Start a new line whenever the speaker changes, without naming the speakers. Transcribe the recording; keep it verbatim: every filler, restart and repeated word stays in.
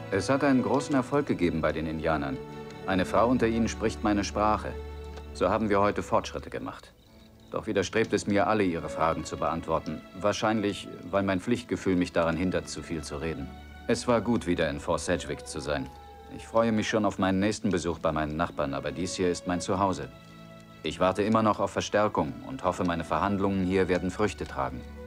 Es hat einen großen Erfolg gegeben bei den Indianern. Eine Frau unter ihnen spricht meine Sprache. So haben wir heute Fortschritte gemacht. Doch widerstrebt es mir, alle ihre Fragen zu beantworten. Wahrscheinlich, weil mein Pflichtgefühl mich daran hindert, zu viel zu reden. Es war gut, wieder in Fort Sedgwick zu sein. Ich freue mich schon auf meinen nächsten Besuch bei meinen Nachbarn, aber dies hier ist mein Zuhause. Ich warte immer noch auf Verstärkung und hoffe, meine Verhandlungen hier werden Früchte tragen.